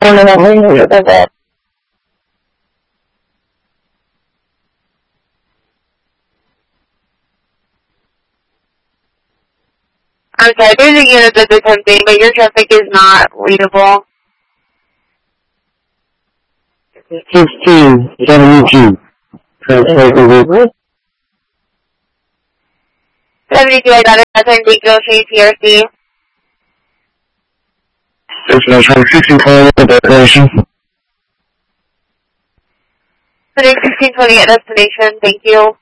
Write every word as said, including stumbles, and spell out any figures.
morning, I'm ringing about that. I'm sorry, there's a unit that's attempting, but your traffic is not readable. sixteen seventy-two. seventy-two, I got it. That's in Digo, Shane P R C. Destination sixteen twenty destination. sixteen twenty at destination, thank you.